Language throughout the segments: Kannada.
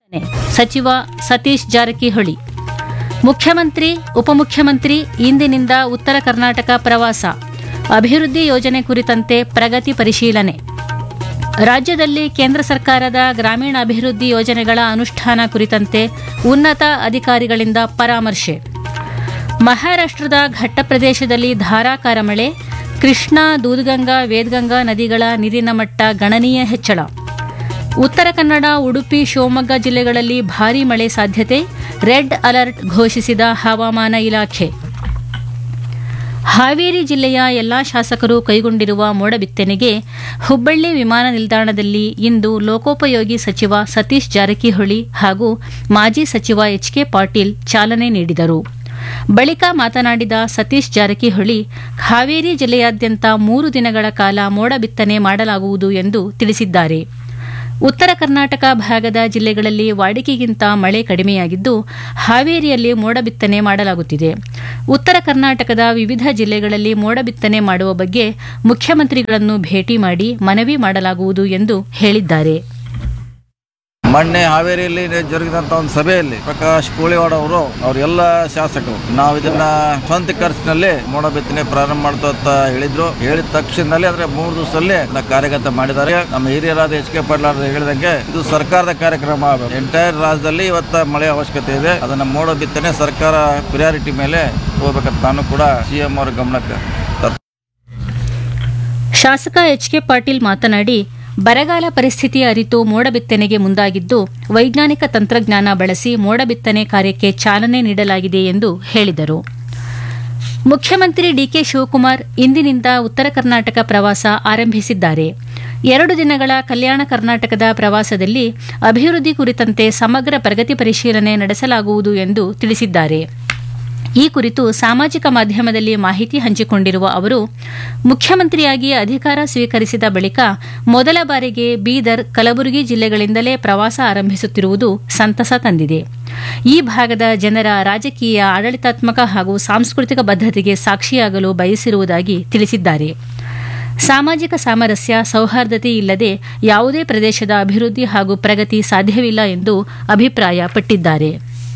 ಸಚಿವ ಸತೀಶ್ ಜಾರಕಿಹೊಳಿ. ಮುಖ್ಯಮಂತ್ರಿ ಉಪಮುಖ್ಯಮಂತ್ರಿ ಇಂದಿನಿಂದ ಉತ್ತರ ಕರ್ನಾಟಕ ಪ್ರವಾಸ. ಅಭಿವೃದ್ಧಿ ಯೋಜನೆ ಕುರಿತಂತೆ ಪ್ರಗತಿ ಪರಿಶೀಲನೆ. ರಾಜ್ಯದಲ್ಲಿ ಕೇಂದ್ರ ಸರ್ಕಾರದ ಗ್ರಾಮೀಣ ಅಭಿವೃದ್ಧಿ ಯೋಜನೆಗಳ ಅನುಷ್ಠಾನ ಕುರಿತಂತೆ ಉನ್ನತ ಅಧಿಕಾರಿಗಳಿಂದ ಪರಾಮರ್ಶೆ. ಮಹಾರಾಷ್ಟ್ರದ ಘಟ್ಟಪ್ರದೇಶದಲ್ಲಿ ಧಾರಾಕಾರ ಮಳೆ. ಕೃಷ್ಣಾ, ದೂದ್ಗಂಗಾ, ವೇದಗಂಗಾ ನದಿಗಳ ನೀರಿನ ಮಟ್ಟ ಗಣನೀಯ ಹೆಚ್ಚಳ. ಉತ್ತರ ಕನ್ನಡ, ಉಡುಪಿ, ಶಿವಮೊಗ್ಗ ಜಿಲ್ಲೆಗಳಲ್ಲಿ ಭಾರೀ ಮಳೆ ಸಾಧ್ಯತೆ. ರೆಡ್ ಅಲರ್ಟ್ ಘೋಷಿಸಿದ ಹವಾಮಾನ ಇಲಾಖೆ. ಹಾವೇರಿ ಜಿಲ್ಲೆಯ ಎಲ್ಲಾ ಶಾಸಕರು ಕೈಗೊಂಡಿರುವ ಮೋಡ ಬಿತ್ತನೆಗೆ ಹುಬ್ಬಳ್ಳಿ ವಿಮಾನ ನಿಲ್ದಾಣದಲ್ಲಿ ಇಂದು ಲೋಕೋಪಯೋಗಿ ಸಚಿವ ಸತೀಶ್ ಜಾರಕಿಹೊಳಿ ಹಾಗೂ ಮಾಜಿ ಸಚಿವ ಎಚ್.ಕೆ. ಪಾಟೀಲ್ ಚಾಲನೆ ನೀಡಿದರು. ಬಳಿಕ ಮಾತನಾಡಿದ ಸತೀಶ್ ಜಾರಕಿಹೊಳಿ, ಹಾವೇರಿ ಜಿಲ್ಲೆಯಾದ್ಯಂತ 3 ದಿನಗಳ ಕಾಲ ಮೋಡ ಬಿತ್ತನೆ ಮಾಡಲಾಗುವುದು ಎಂದು ತಿಳಿಸಿದ್ದಾರೆ. ಉತ್ತರ ಕರ್ನಾಟಕ ಭಾಗದ ಜಿಲ್ಲೆಗಳಲ್ಲಿ ವಾಡಿಕೆಗಿಂತ ಮಳೆ ಕಡಿಮೆಯಾಗಿದ್ದು, ಹಾವೇರಿಯಲ್ಲಿ ಮೋಡ ಬಿತ್ತನೆ ಮಾಡಲಾಗುತ್ತಿದೆ. ಉತ್ತರ ಕರ್ನಾಟಕದ ವಿವಿಧ ಜಿಲ್ಲೆಗಳಲ್ಲಿ ಮೋಡ ಬಿತ್ತನೆ ಮಾಡುವ ಬಗ್ಗೆ ಮುಖ್ಯಮಂತ್ರಿಗಳನ್ನು ಭೇಟಿ ಮಾಡಿ ಮನವಿ ಮಾಡಲಾಗುವುದು ಎಂದು ಹೇಳಿದ್ದಾರೆ. ಮೊನ್ನೆ ಹಾವೇರಿಯಲ್ಲಿ ಜರುಗಿದಂತ ಒಂದು ಸಭೆಯಲ್ಲಿ ಪ್ರಕಾಶ್ ಕೋಳಿವಾಡ ಅವರೆಲ್ಲ ಶಾಸಕರು ನಾವು ಇದನ್ನ ಸ್ವಂತ ಖರ್ಚಿನಲ್ಲಿ ಮೋಡ ಬಿತ್ತನೆ ಪ್ರಾರಂಭ ಮಾಡ್ತು ಅಂತ ಹೇಳಿದ್ರು. ಹೇಳಿದ ತಕ್ಷಣದಲ್ಲಿ ಅಂದ್ರೆ 3 ದಿವಸದಲ್ಲಿ ಕಾರ್ಯಗತ ಮಾಡಿದ್ದಾರೆ. ನಮ್ಮ ಹಿರಿಯರಾದ ಎಚ್.ಕೆ. ಪಾಟೀಲ್ ಹೇಳಿದಂಗೆ ಇದು ಸರ್ಕಾರದ ಕಾರ್ಯಕ್ರಮ. ಎಂಟೈರ್ ರಾಜ್ಯದಲ್ಲಿ ಇವತ್ತ ಮಳೆ ಅವಶ್ಯಕತೆ ಇದೆ. ಅದನ್ನ ಮೋಡ ಬಿತ್ತನೆ ಸರ್ಕಾರ ಪ್ರಿಯಾರಿಟಿ ಮೇಲೆ ಹೋಗ್ಬೇಕಂತ ನಾನು ಕೂಡ ಸಿಎಂ ಅವರ ಗಮನಕ್ಕೆ ತರ್ತೇನೆ. ಶಾಸಕ ಎಚ್.ಕೆ. ಪಾಟೀಲ್ ಮಾತನಾಡಿ, ಬರಗಾಲ ಪರಿಸ್ಥಿತಿ ಅರಿತು ಮೋಡ ಬಿತ್ತನೆಗೆ ಮುಂದಾಗಿದ್ದು, ವೈಜ್ಞಾನಿಕ ತಂತ್ರಜ್ಞಾನ ಬಳಸಿ ಮೋಡ ಬಿತ್ತನೆ ಕಾರ್ಯಕ್ಕೆ ಚಾಲನೆ ನೀಡಲಾಗಿದೆ ಎಂದು ಹೇಳಿದರು. ಮುಖ್ಯಮಂತ್ರಿ ಡಿಕೆ ಶಿವಕುಮಾರ್ ಇಂದಿನಿಂದ ಉತ್ತರ ಕರ್ನಾಟಕ ಪ್ರವಾಸ ಆರಂಭಿಸಿದ್ದಾರೆ. 2 ದಿನಗಳ ಕಲ್ಯಾಣ ಕರ್ನಾಟಕದ ಪ್ರವಾಸದಲ್ಲಿ ಅಭಿವೃದ್ಧಿ ಕುರಿತಂತೆ ಸಮಗ್ರ ಪ್ರಗತಿ ಪರಿಶೀಲನೆ ನಡೆಸಲಾಗುವುದು ಎಂದು ತಿಳಿಸಿದ್ದಾರೆ. ಈ ಕುರಿತು ಸಾಮಾಜಿಕ ಮಾಧ್ಯಮದಲ್ಲಿ ಮಾಹಿತಿ ಹಂಚಿಕೊಂಡಿರುವ ಅವರು, ಮುಖ್ಯಮಂತ್ರಿಯಾಗಿ ಅಧಿಕಾರ ಸ್ವೀಕರಿಸಿದ ಬಳಿಕ ಮೊದಲ ಬಾರಿಗೆ ಬೀದರ್, ಕಲಬುರಗಿ ಜಿಲ್ಲೆಗಳಿಂದಲೇ ಪ್ರವಾಸ ಆರಂಭಿಸುತ್ತಿರುವುದು ಸಂತಸ ತಂದಿದೆ. ಈ ಭಾಗದ ಜನರ ರಾಜಕೀಯ, ಆಡಳಿತಾತ್ಮಕ ಹಾಗೂ ಸಾಂಸ್ಕೃತಿಕ ಬದ್ಧತೆಗೆ ಸಾಕ್ಷಿಯಾಗಲು ಬಯಸಿರುವುದಾಗಿ ತಿಳಿಸಿದ್ದಾರೆ. ಸಾಮಾಜಿಕ ಸಾಮರಸ್ಯ, ಸೌಹಾರ್ದತೆ ಇಲ್ಲದೆ ಯಾವುದೇ ಪ್ರದೇಶದ ಅಭಿವೃದ್ಧಿ ಹಾಗೂ ಪ್ರಗತಿ ಸಾಧ್ಯವಿಲ್ಲ ಎಂದು ಅಭಿಪ್ರಾಯಪಟ್ಟಿದ್ದಾರೆ.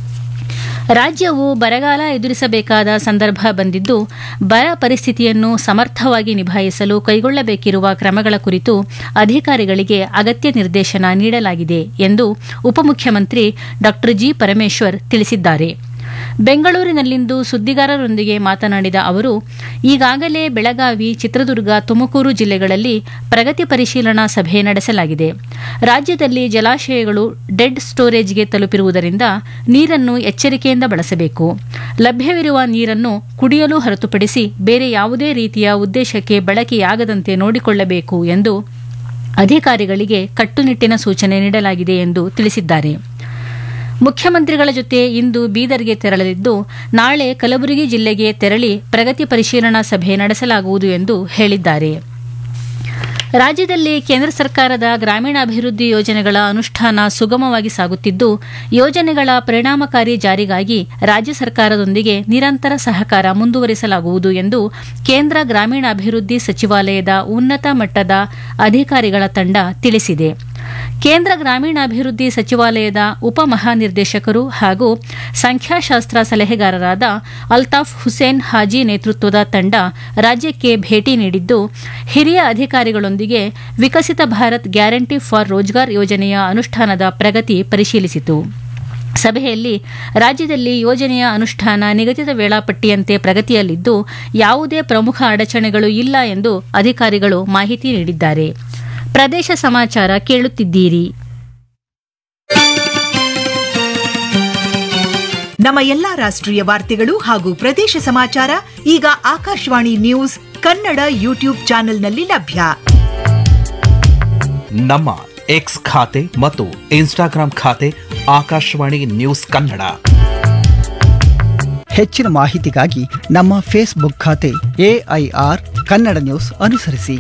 ರಾಜ್ಯವು ಬರಗಾಲ ಎದುರಿಸಬೇಕಾದ ಸಂದರ್ಭ ಬಂದಿದ್ದು, ಬರ ಪರಿಸ್ಥಿತಿಯನ್ನು ಸಮರ್ಥವಾಗಿ ನಿಭಾಯಿಸಲು ಕೈಗೊಳ್ಳಬೇಕಿರುವ ಕ್ರಮಗಳ ಕುರಿತು ಅಧಿಕಾರಿಗಳಿಗೆ ಅಗತ್ಯ ನಿರ್ದೇಶನ ನೀಡಲಾಗಿದೆ ಎಂದು ಉಪಮುಖ್ಯಮಂತ್ರಿ ಡಾ. ಜಿ. ಪರಮೇಶ್ವರ್ ತಿಳಿಸಿದ್ದಾರೆ. ಬೆಂಗಳೂರಿನಲ್ಲಿಂದು ಸುದ್ದಿಗಾರರೊಂದಿಗೆ ಮಾತನಾಡಿದ ಅವರು, ಈಗಾಗಲೇ ಬೆಳಗಾವಿ, ಚಿತ್ರದುರ್ಗ, ತುಮಕೂರು ಜಿಲ್ಲೆಗಳಲ್ಲಿ ಪ್ರಗತಿ ಪರಿಶೀಲನಾ ಸಭೆ ನಡೆಸಲಾಗಿದೆ. ರಾಜ್ಯದಲ್ಲಿ ಜಲಾಶಯಗಳು ಡೆಡ್ ಸ್ಟೋರೇಜ್ಗೆ ತಲುಪಿರುವುದರಿಂದ ನೀರನ್ನು ಎಚ್ಚರಿಕೆಯಿಂದ ಬಳಸಬೇಕು. ಲಭ್ಯವಿರುವ ನೀರನ್ನು ಕುಡಿಯಲು ಹೊರತುಪಡಿಸಿ ಬೇರೆ ಯಾವುದೇ ರೀತಿಯ ಉದ್ದೇಶಕ್ಕೆ ಬಳಕೆಯಾಗದಂತೆ ನೋಡಿಕೊಳ್ಳಬೇಕು ಎಂದು ಅಧಿಕಾರಿಗಳಿಗೆ ಕಟ್ಟುನಿಟ್ಟಿನ ಸೂಚನೆ ನೀಡಲಾಗಿದೆ ಎಂದು ತಿಳಿಸಿದ್ದಾರೆ. ಮುಖ್ಯಮಂತ್ರಿಗಳ ಜೊತೆ ಇಂದು ಬೀದರ್ಗೆ ತೆರಳಲಿದ್ದು, ನಾಳೆ ಕಲಬುರಗಿ ಜಿಲ್ಲೆಗೆ ತೆರಳಿ ಪ್ರಗತಿ ಪರಿಶೀಲನಾ ಸಭೆ ನಡೆಸಲಾಗುವುದು ಎಂದು ಹೇಳಿದ್ದಾರೆ. ರಾಜ್ಯದಲ್ಲಿ ಕೇಂದ್ರ ಸರ್ಕಾರದ ಗ್ರಾಮೀಣಾಭಿವೃದ್ಧಿ ಯೋಜನೆಗಳ ಅನುಷ್ಠಾನ ಸುಗಮವಾಗಿ ಸಾಗುತ್ತಿದ್ದು, ಯೋಜನೆಗಳ ಪರಿಣಾಮಕಾರಿ ಜಾರಿಗಾಗಿ ರಾಜ್ಯ ಸರ್ಕಾರದೊಂದಿಗೆ ನಿರಂತರ ಸಹಕಾರ ಮುಂದುವರಿಸಲಾಗುವುದು ಎಂದು ಕೇಂದ್ರ ಗ್ರಾಮೀಣಾಭಿವೃದ್ಧಿ ಸಚಿವಾಲಯದ ಉನ್ನತ ಮಟ್ಟದ ಅಧಿಕಾರಿಗಳ ತಂಡ ತಿಳಿಸಿದೆ. ಕೇಂದ್ರ ಗ್ರಾಮೀಣಾಭಿವೃದ್ಧಿ ಸಚಿವಾಲಯದ ಉಪಮಹಾನಿರ್ದೇಶಕರು ಹಾಗೂ ಸಂಖ್ಯಾಶಾಸ್ತ್ರ ಸಲಹೆಗಾರರಾದ ಅಲ್ತಾಫ್ ಹುಸೇನ್ ಹಾಜಿ ನೇತೃತ್ವದ ತಂಡ ರಾಜ್ಯಕ್ಕೆ ಭೇಟಿ ನೀಡಿದ್ದು, ಹಿರಿಯ ಅಧಿಕಾರಿಗಳೊಂದಿಗೆ ವಿಕಸಿತ ಭಾರತ್ ಗ್ಯಾರಂಟಿ ಫಾರ್ ರೋಜ್ಗಾರ್ ಯೋಜನೆಯ ಅನುಷ್ಠಾನದ ಪ್ರಗತಿ ಪರಿಶೀಲಿಸಿತು. ಸಭೆಯಲ್ಲಿ ರಾಜ್ಯದಲ್ಲಿ ಯೋಜನೆಯ ಅನುಷ್ಠಾನ ನಿಗದಿತ ವೇಳಾಪಟ್ಟಿಯಂತೆ ಪ್ರಗತಿಯಲ್ಲಿದ್ದು, ಯಾವುದೇ ಪ್ರಮುಖ ಅಡಚಣೆಗಳು ಇಲ್ಲ ಎಂದು ಅಧಿಕಾರಿಗಳು ಮಾಹಿತಿ ನೀಡಿದ್ದಾರೆ. ಪ್ರದೇಶ ಸಮಾಚಾರ ಕೇಳುತ್ತಿದ್ದೀರಿ. ನಮ್ಮ ಎಲ್ಲಾ ರಾಷ್ಟ್ರೀಯ ವಾರ್ತೆಗಳು ಹಾಗೂ ಪ್ರದೇಶ ಸಮಾಚಾರ ಈಗ ಆಕಾಶವಾಣಿ ನ್ಯೂಸ್ ಕನ್ನಡ ಯೂಟ್ಯೂಬ್ ಚಾನೆಲ್ನಲ್ಲಿ ಲಭ್ಯ. ನಮ್ಮ ಎಕ್ಸ್ ಖಾತೆ ಮತ್ತು ಇನ್ಸ್ಟಾಗ್ರಾಂ ಖಾತೆ ಆಕಾಶವಾಣಿ ನ್ಯೂಸ್ ಕನ್ನಡ. ಹೆಚ್ಚಿನ ಮಾಹಿತಿಗಾಗಿ ನಮ್ಮ ಫೇಸ್ಬುಕ್ ಖಾತೆ AIR ಕನ್ನಡ ನ್ಯೂಸ್ ಅನುಸರಿಸಿ.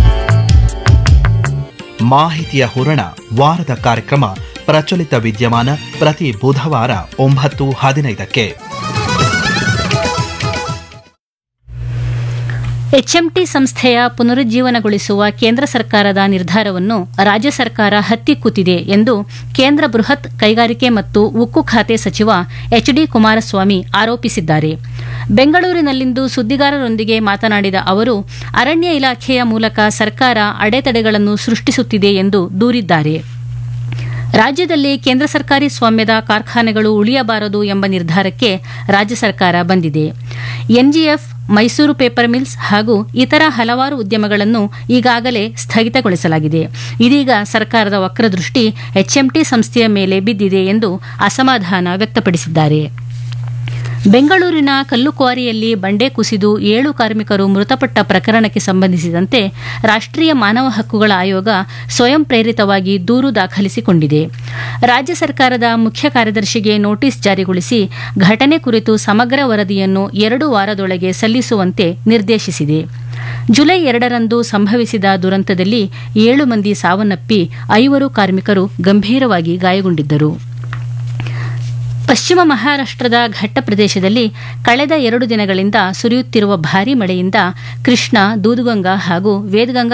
ಮಾಹಿತಿಯ ಹೂರಣ ವಾರದ ಕಾರ್ಯಕ್ರಮ ಪ್ರಚಲಿತ ವಿದ್ಯಮಾನ ಪ್ರತಿ ಬುಧವಾರ 9:15. ಎಚ್ಎಂಟಿ ಸಂಸ್ಥೆಯ ಪುನರುಜ್ಜೀವನಗೊಳಿಸುವ ಕೇಂದ್ರ ಸರ್ಕಾರದ ನಿರ್ಧಾರವನ್ನು ರಾಜ್ಯ ಸರ್ಕಾರ ಹತ್ತಿಕ್ಕುತ್ತಿದೆ ಎಂದು ಕೇಂದ್ರ ಬೃಹತ್ ಕೈಗಾರಿಕೆ ಮತ್ತು ಉಕ್ಕು ಖಾತೆ ಸಚಿವ ಎಚ್ಡಿ ಕುಮಾರಸ್ವಾಮಿ ಆರೋಪಿಸಿದ್ದಾರೆ. ಬೆಂಗಳೂರಿನಲ್ಲಿಂದು ಸುದ್ದಿಗಾರರೊಂದಿಗೆ ಮಾತನಾಡಿದ ಅವರು, ಅರಣ್ಯ ಇಲಾಖೆಯ ಮೂಲಕ ಸರ್ಕಾರ ಅಡೆತಡೆಗಳನ್ನು ಸೃಷ್ಟಿಸುತ್ತಿದೆ ಎಂದು ದೂರಿದ್ದಾರೆ. ರಾಜ್ಯದಲ್ಲಿ ಕೇಂದ್ರ ಸರ್ಕಾರಿ ಸ್ವಾಮ್ಯದ ಕಾರ್ಖಾನೆಗಳು ಉಳಿಯಬಾರದು ಎಂಬ ನಿರ್ಧಾರಕ್ಕೆ ರಾಜ್ಯ ಸರ್ಕಾರ ಬಂದಿದೆ. ಎನ್ಜಿಎಫ್, ಮೈಸೂರು ಪೇಪರ್ ಮಿಲ್ಸ್ ಹಾಗೂ ಇತರ ಹಲವಾರು ಉದ್ಯಮಗಳನ್ನು ಈಗಾಗಲೇ ಸ್ಥಗಿತಗೊಳಿಸಲಾಗಿದೆ. ಇದೀಗ ಸರ್ಕಾರದ ವಕ್ರದೃಷ್ಟಿ ಎಚ್ಎಂಟಿ ಸಂಸ್ಥೆಯ ಮೇಲೆ ಬಿದ್ದಿದೆ ಎಂದು ಅಸಮಾಧಾನ ವ್ಯಕ್ತಪಡಿಸಿದ್ದಾರೆ. ಬೆಂಗಳೂರಿನ ಕಲ್ಲುಕ್ವಾರಿಯಲ್ಲಿ ಬಂಡೆ ಕುಸಿದು 7 ಕಾರ್ಮಿಕರು ಮೃತಪಟ್ಟ ಪ್ರಕರಣಕ್ಕೆ ಸಂಬಂಧಿಸಿದಂತೆ ರಾಷ್ಟ್ರೀಯ ಮಾನವ ಹಕ್ಕುಗಳ ಆಯೋಗ ಸ್ವಯಂ ಪ್ರೇರಿತವಾಗಿ ದೂರು ದಾಖಲಿಸಿಕೊಂಡಿದೆ. ರಾಜ್ಯ ಸರ್ಕಾರದ ಮುಖ್ಯ ಕಾರ್ಯದರ್ಶಿಗೆ ನೋಟಿಸ್ ಜಾರಿಗೊಳಿಸಿ ಘಟನೆ ಕುರಿತು ಸಮಗ್ರ ವರದಿಯನ್ನು 2 ವಾರದೊಳಗೆ ಸಲ್ಲಿಸುವಂತೆ ನಿರ್ದೇಶಿಸಿದೆ. ಜುಲೈ 2ರಂದು ಸಂಭವಿಸಿದ ದುರಂತದಲ್ಲಿ 7 ಮಂದಿ ಸಾವನ್ನಪ್ಪಿ 5 ಕಾರ್ಮಿಕರು ಗಂಭೀರವಾಗಿ ಗಾಯಗೊಂಡಿದ್ದರು. ಪಶ್ಚಿಮ ಮಹಾರಾಷ್ಟ್ರದ ಘಟ್ಟ ಪ್ರದೇಶದಲ್ಲಿ ಕಳೆದ 2 ದಿನಗಳಿಂದ ಸುರಿಯುತ್ತಿರುವ ಭಾರೀ ಮಳೆಯಿಂದ ಕೃಷ್ಣಾ, ದೂಧಗಂಗಾ ಹಾಗೂ ವೇದಗಂಗಾ